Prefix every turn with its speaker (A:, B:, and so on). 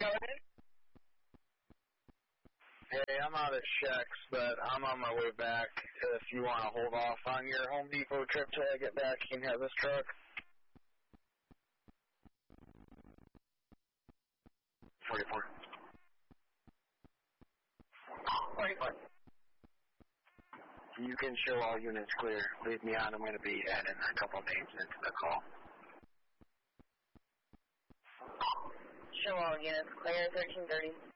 A: Go ahead.
B: Hey, I'm out at Sheck's, but I'm on my way back. If you want to hold off on your Home Depot trip till I get back, you can have this truck. 44.
A: 44.
B: You can show all units clear. Leave me on. I'm going to be adding a couple names into the call.
A: Show all units clear, 1330.